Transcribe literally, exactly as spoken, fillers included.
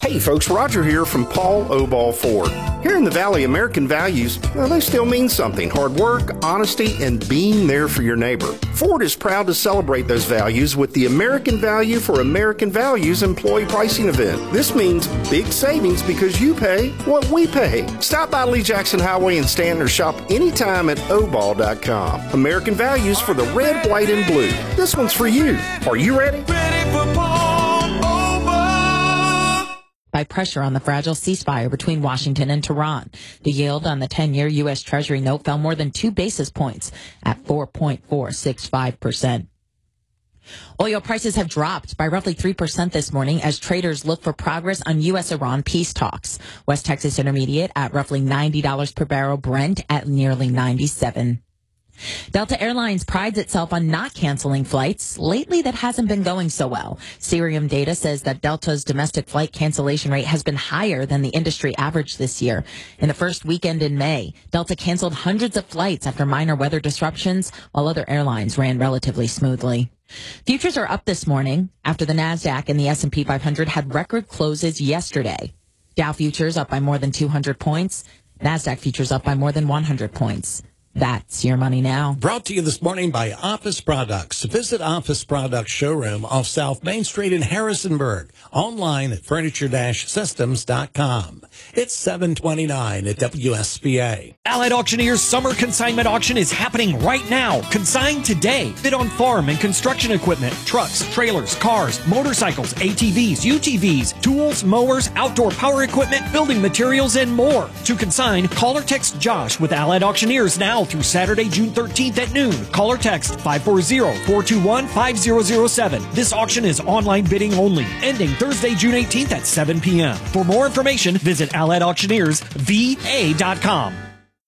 Hey folks, Roger here from Paul Oball Ford. Here in the Valley, American values, well, they still mean something. Hard work, honesty, and being there for your neighbor. Ford is proud to celebrate those values with the American Value for American Values employee pricing event. This means big savings because you pay what we pay. Stop by Lee Jackson Highway in Stanton or shop anytime at oball dot com. American values for the red, white, and blue. This one's for you. Are you ready? Ready for Paul Oball. By pressure on the fragile ceasefire between Washington and Tehran. The yield on the ten-year U S. Treasury note fell more than two basis points at four point four six five percent. Oil prices have dropped by roughly three percent this morning as traders look for progress on U S Iran peace talks. West Texas Intermediate at roughly ninety dollars per barrel, Brent at nearly ninety-seven. Delta Airlines prides itself on not canceling flights. Lately, that hasn't been going so well. Cirium data says that Delta's domestic flight cancellation rate has been higher than the industry average this year. In the first weekend in May, Delta canceled hundreds of flights after minor weather disruptions, while other airlines ran relatively smoothly. Futures are up this morning after the NASDAQ and the S and P five hundred had record closes yesterday. Dow futures up by more than two hundred points. NASDAQ futures up by more than one hundred points. That's your money now. Brought to you this morning by Office Products. Visit Office Products showroom off South Main Street in Harrisonburg. Online at furniture dash systems dot com. It's seven twenty-nine at W S B A. Allied Auctioneers Summer Consignment Auction is happening right now. Consign today. Bid on farm and construction equipment, trucks, trailers, cars, motorcycles, A T Vs, U T Vs, tools, mowers, outdoor power equipment, building materials, and more. To consign, call or text Josh with Allied Auctioneers now through Saturday, June thirteenth at noon. Call or text five four zero, four two one, five zero zero seven. This auction is online bidding only, ending Thursday, June eighteenth at seven p.m. For more information, visit allied auctioneers v a dot com.